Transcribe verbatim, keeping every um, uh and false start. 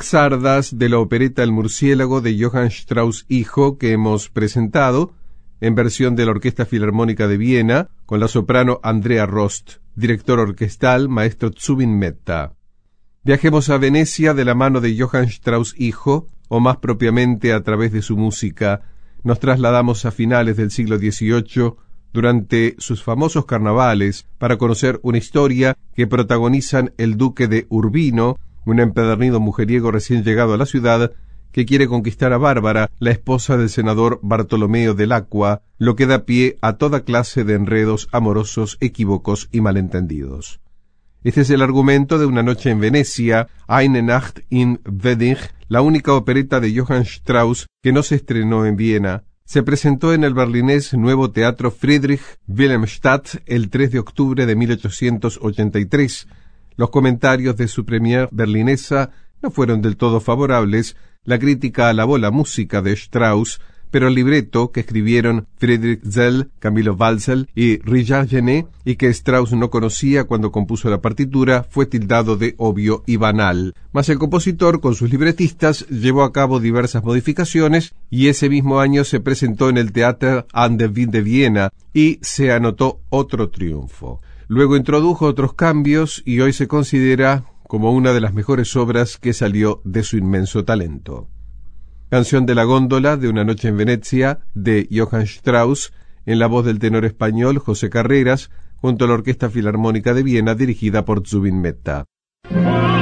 Exardas de la opereta El murciélago de Johann Strauss hijo, que hemos presentado en versión de la Orquesta Filarmónica de Viena, con la soprano Andrea Rost, director orquestal maestro Zubin Mehta. Viajemos a Venecia de la mano de Johann Strauss hijo, o más propiamente a través de su música. Nos trasladamos a finales del siglo dieciocho, durante sus famosos carnavales, para conocer una historia que protagonizan el duque de Urbino, un empedernido mujeriego recién llegado a la ciudad, que quiere conquistar a Bárbara, la esposa del senador Bartolomeo del Acqua, lo que da pie a toda clase de enredos amorosos, equívocos y malentendidos. Este es el argumento de Una noche en Venecia, Eine Nacht in Venedig, la única opereta de Johann Strauss que no se estrenó en Viena. Se presentó en el berlinés Nuevo Teatro Friedrich Wilhelmstadt el tres de octubre de mil ochocientos ochenta y tres. Los comentarios de su premier berlinesa no fueron del todo favorables. La crítica alabó la música de Strauss, pero el libreto que escribieron Friedrich Zell, Camilo Walsel y Richard Genet, y que Strauss no conocía cuando compuso la partitura, fue tildado de obvio y banal. Mas el compositor, con sus libretistas, llevó a cabo diversas modificaciones, y ese mismo año se presentó en el Theater an der Wien de Viena, y se anotó otro triunfo. Luego introdujo otros cambios, y hoy se considera como una de las mejores obras que salió de su inmenso talento. Canción de la góndola de Una noche en Venecia, de Johann Strauss, en la voz del tenor español José Carreras, junto a la Orquesta Filarmónica de Viena, dirigida por Zubin Mehta.